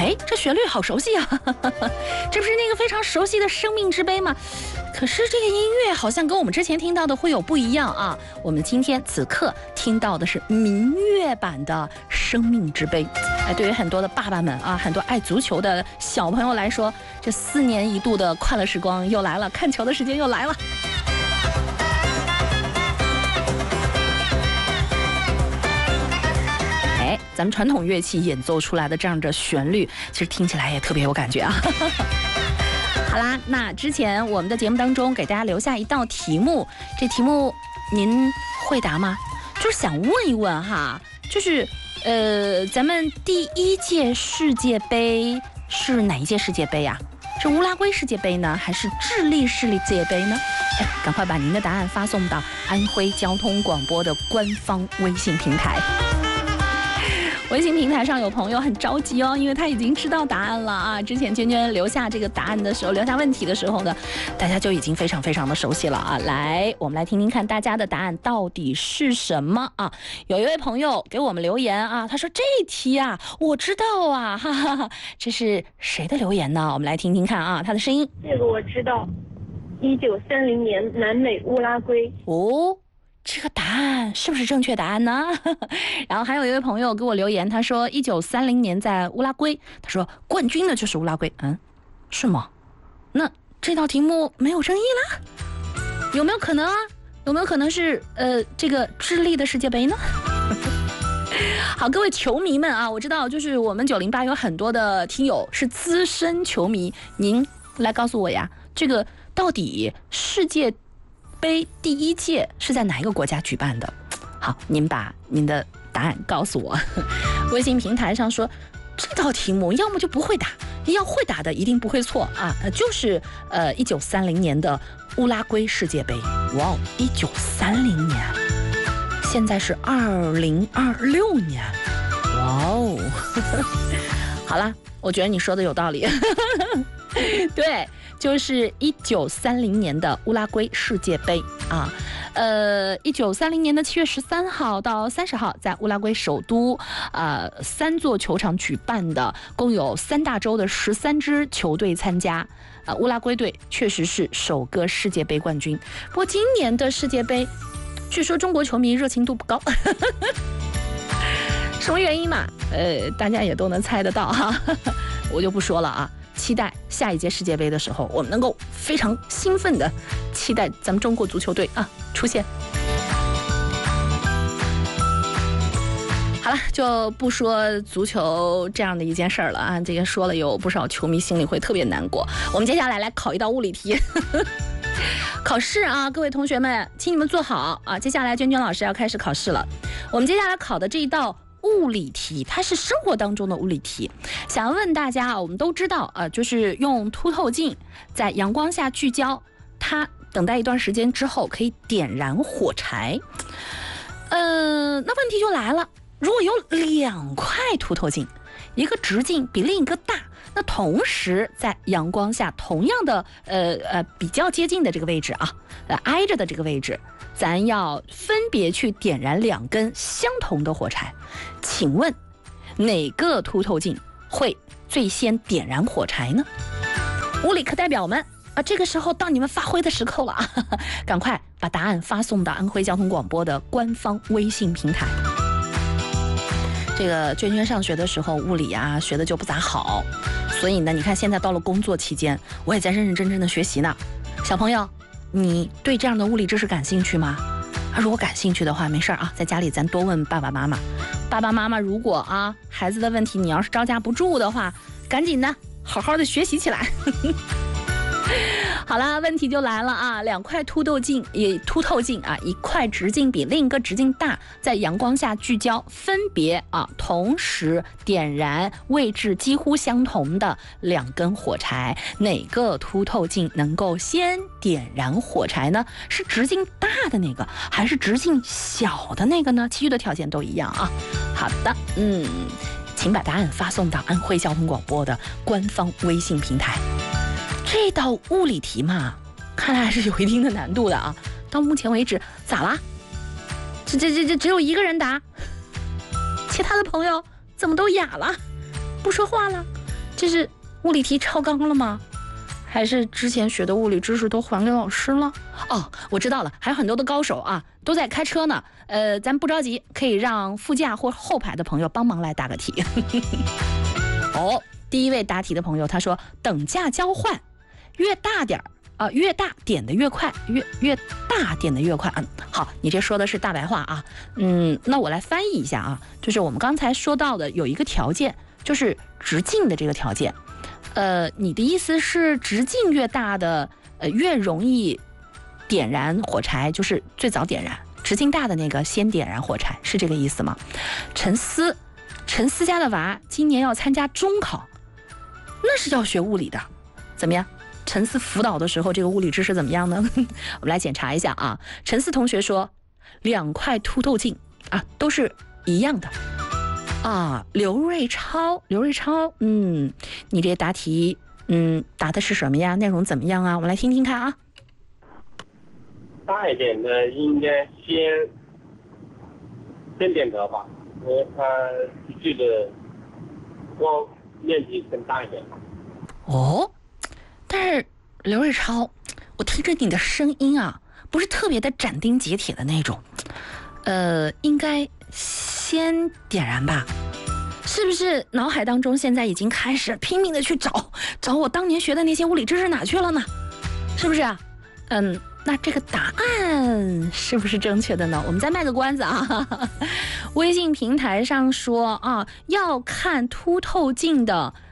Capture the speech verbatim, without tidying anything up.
哎，这旋律好熟悉啊，这不是那个非常熟悉的《生命之杯》吗？可是这个音乐好像跟我们之前听到的会有不一样啊。我们今天此刻听到的是民乐版的《生命之杯》。哎，对于很多的爸爸们啊，很多爱足球的小朋友来说，这四年一度的快乐时光又来了，看球的时间又来了。哎，咱们传统乐器演奏出来的这样的旋律，其实听起来也特别有感觉啊。好啦，那之前我们的节目当中给大家留下一道题目，这题目您会答吗？就是想问一问哈，就是呃，咱们第一届世界杯是哪一届世界杯呀？是乌拉圭世界杯呢，还是智利世界杯呢？哎，赶快把您的答案发送到安徽交通广播的官方微信平台。微信平台上有朋友很着急哦，因为他已经知道答案了啊。之前娟娟留下这个答案的时候，留下问题的时候呢，大家就已经非常非常的熟悉了啊。来，我们来听听看大家的答案到底是什么啊？有一位朋友给我们留言啊，他说这题啊我知道啊，哈哈哈，这是谁的留言呢？我们来听听看啊，他的声音。 这个我知道，一九三零年南美乌拉圭。 哦。这个答案是不是正确答案呢？然后还有一位朋友给我留言，他说一九三零年在乌拉圭，他说冠军的就是乌拉圭。嗯，是吗？那这道题目没有争议啦？有没有可能啊？有没有可能是呃这个智利的世界杯呢？好，各位球迷们啊，我知道就是我们九零八有很多的听友是资深球迷，您来告诉我呀，这个到底世界杯第一届是在哪一个国家举办的？好，您把您的答案告诉我。微信平台上说，这道题目要么就不会答，要会答的一定不会错啊，就是呃一九三零年的乌拉圭世界杯。哇，一九三零年，现在是二零二六年。哇哦，好啦，我觉得你说的有道理。对。就是一九三零年的乌拉圭世界杯啊，呃，一九三零年的七月十三号到三十号，在乌拉圭首都呃三座球场举办的，共有三大洲的十三支球队参加。啊、呃，乌拉圭队确实是首个世界杯冠军。不过今年的世界杯，据说中国球迷热情度不高，什么原因嘛？呃，大家也都能猜得到哈，我就不说了啊。期待下一届世界杯的时候，我们能够非常兴奋的期待咱们中国足球队啊出现。好了，就不说足球这样的一件事儿了啊，这个说了有不少球迷心里会特别难过。我们接下来来考一道物理题。考试啊，各位同学们，请你们坐好啊！接下来娟娟老师要开始考试了。我们接下来考的这一道物理题，它是生活当中的物理题。想要问大家啊，我们都知道啊、呃，就是用凸透镜在阳光下聚焦，它等待一段时间之后可以点燃火柴。呃，那问题就来了，如果有两块凸透镜，一个直径比另一个大，那同时在阳光下同样的呃呃比较接近的这个位置啊，呃挨着的这个位置，咱要分别去点燃两根相同的火柴，请问哪个凸透镜会最先点燃火柴呢？物理课代表们啊，这个时候到你们发挥的时候了啊，赶快把答案发送到安徽交通广播的官方微信平台。这个娟娟上学的时候物理啊学的就不咋好，所以呢你看现在到了工作期间，我也在认认真真的学习呢。小朋友，你对这样的物理知识感兴趣吗？啊，如果感兴趣的话，没事啊，在家里咱多问爸爸妈妈。爸爸妈妈如果啊孩子的问题你要是招架不住的话，赶紧的好好的学习起来。好啦，问题就来了啊！两块凸透镜，也凸透镜啊，一块直径比另一个直径大，在阳光下聚焦，分别啊同时点燃位置几乎相同的两根火柴，哪个凸透镜能够先点燃火柴呢？是直径大的那个，还是直径小的那个呢？其余的条件都一样啊。好的，嗯，请把答案发送到安徽交通广播的官方微信平台。这道物理题嘛，看来还是有一定的难度的啊。到目前为止，咋啦？这这这这只有一个人答，其他的朋友怎么都哑了，不说话了？ 这是物理题超纲了吗？还是之前学的物理知识都还给老师了？哦，我知道了，还有很多的高手啊，都在开车呢。呃，咱不着急，可以让副驾或后排的朋友帮忙来答个题。哦，第一位答题的朋友他说，等价交换，越大点儿啊、呃，越大点的越快，越越大点的越快。嗯，好，你这说的是大白话啊。嗯，那我来翻译一下啊，就是我们刚才说到的有一个条件，就是直径的这个条件。呃，你的意思是直径越大的，呃，越容易点燃火柴，就是最早点燃，直径大的那个先点燃火柴，是这个意思吗？陈思，陈思家的娃今年要参加中考，那是要学物理的，怎么样？陈思辅导的时候，这个物理知识怎么样呢？我们来检查一下啊。陈思同学说，两块凸透镜啊，都是一样的。啊，刘瑞超，刘瑞超，嗯，你这答题，嗯，答的是什么呀？内容怎么样啊？我们来听听看啊。 大一点的应该先先点头吧，因为它这个光面积更大一点。 哦，但是刘瑞超，我听着你的声音啊，不是特别的斩钉截铁的那种，呃，应该先点燃吧？是不是脑海当中现在已经开始拼命的去找找我当年学的那些物理知识哪去了呢？是不是啊？嗯，那这个答案是不是正确的呢？我们再卖个关子啊。微信平台上说啊，要看凸透镜的